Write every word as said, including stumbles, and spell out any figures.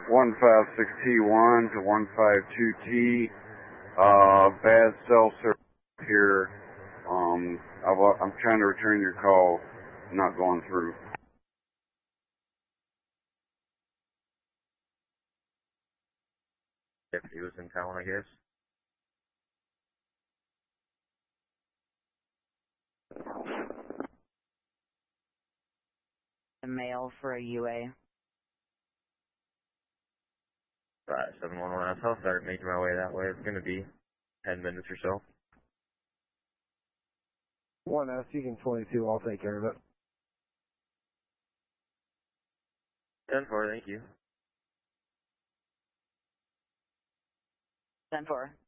one five six T one to one five two T. Uh, bad cell service here. Um, I, I'm trying to return your call. Not going through. If he was in town, I guess. A mail for a U A. Right, seven one one. I'll start making my way that way. It's going to be ten minutes or so. one S, you can twenty-two, I'll take care of it. ten four, thank you. ten four.